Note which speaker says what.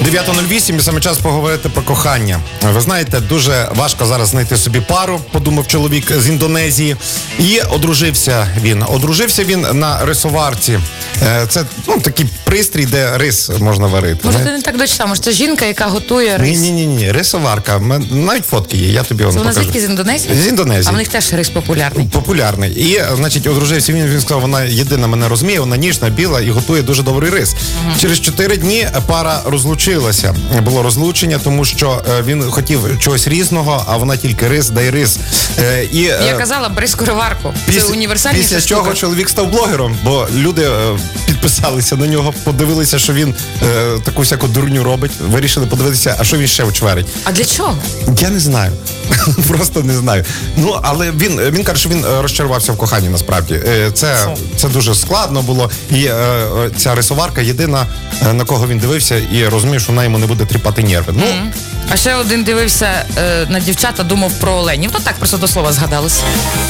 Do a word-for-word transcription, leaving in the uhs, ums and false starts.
Speaker 1: дев'ята нуль вісім, і саме час поговорити про кохання. Ви знаєте, дуже важко зараз знайти собі пару, подумав чоловік з Індонезії. І одружився він. Одружився він на рисоварці. Це, ну, такий пристрій, де рис можна варити.
Speaker 2: Може, ти не так дочитав, може, це жінка, яка готує рис.
Speaker 1: Ні-ні-ні, рисоварка. Навіть фотки є, я тобі вам покажу.
Speaker 2: Вона звідки, з Індонезії?
Speaker 1: З Індонезії.
Speaker 2: А в них теж рис популярний.
Speaker 1: Популярний. І, значить, одружився він, він сказав, вона єдина мене розуміє, вона ніжна, біла і готує дуже добрий рис. Угу. Через чотири дні пара розлучилася. Було розлучення, тому що він хотів чогось різного, а вона тільки рис, дай рис. І,
Speaker 2: я казала, бери скороварку.
Speaker 1: Після,
Speaker 2: це універсальніша
Speaker 1: після
Speaker 2: штука.
Speaker 1: чого чоловік став блогером, бо люди підписалися на нього, подивилися, що він е, таку всяку дурню робить, вирішили подивитися, а що він ще вчверить.
Speaker 2: А для чого?
Speaker 1: Я не знаю. Просто не знаю. Ну, але він, він каже, що він розчарувався в коханні, насправді. Це, це дуже складно було. І е, ця рисоварка єдина, на кого він дивився і розумів, що вона йому не буде тріпати нерви. Ну,
Speaker 2: mm-hmm. А ще один дивився е, на дівчата, думав про оленів. Ну так, просто до слова згадалось.